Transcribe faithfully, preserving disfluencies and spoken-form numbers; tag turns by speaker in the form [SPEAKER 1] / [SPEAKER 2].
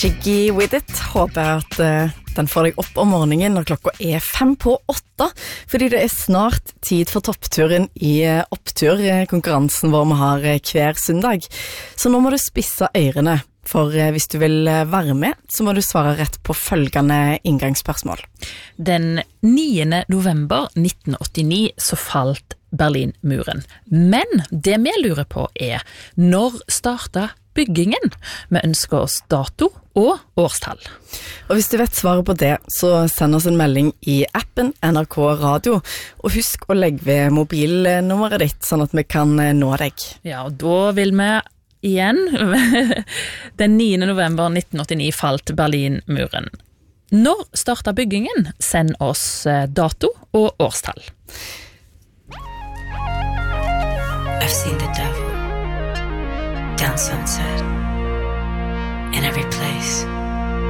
[SPEAKER 1] Jiggy with it. Håper at uh, den får deg opp om morgenen når klokka er fem på åtte, fordi det er snart tid for toppturen i uh, opptur, konkurransen vår vi har uh, hver søndag. Så nå må du spisse ørene, for uh, hvis du vil uh, være med, så må du svare rett på følgende inngangsspørsmål.
[SPEAKER 2] Den niende november nitten åttini så falt Berlinmuren. Men det vi lurer på er, når startet byggingen? Vi ønsker oss dato og årstall.
[SPEAKER 1] Og hvis du vet svaret på det, så send oss en melding i appen N R K Radio, og husk å legge ved mobilnummeret ditt, sånn at vi kan nå deg.
[SPEAKER 2] Ja, og da vil vi igjen, den niende november nitten åttini falt Berlinmuren. Når startet byggingen? Send oss dato og årstall.
[SPEAKER 3] I've seen the devil down sunset in every place.